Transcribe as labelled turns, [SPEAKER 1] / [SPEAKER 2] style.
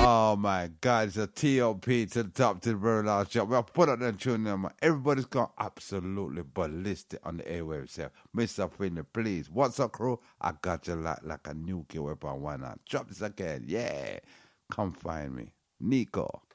[SPEAKER 1] Oh my God, it's a T.O.P. to the top to the very last job. Well, put out that tune there, man. Everybody's gone absolutely ballistic on the airwaves here. Mr. Finley, please. What's up, crew? I got you like a nuclear weapon. Why not? Drop this again. Yeah. Come find me. Nico.